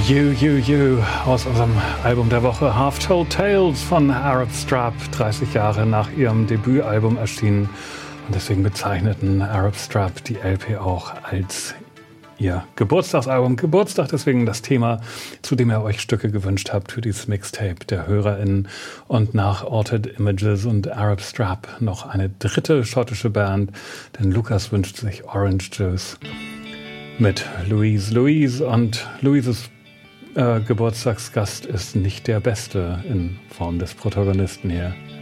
You aus unserem Album der Woche Half Told Tales von Arab Strap, 30 Jahre nach ihrem Debütalbum erschienen. Und deswegen bezeichneten Arab Strap die LP auch als ihr Geburtstagsalbum. Geburtstag, deswegen das Thema, zu dem ihr euch Stücke gewünscht habt für dieses Mixtape der HörerInnen. Und nach Altered Images und Arab Strap noch eine dritte schottische Band, denn Lukas wünscht sich Orange Juice mit Louise. Und Louises Geburtstagsgast ist nicht der Beste in Form des Protagonisten hier.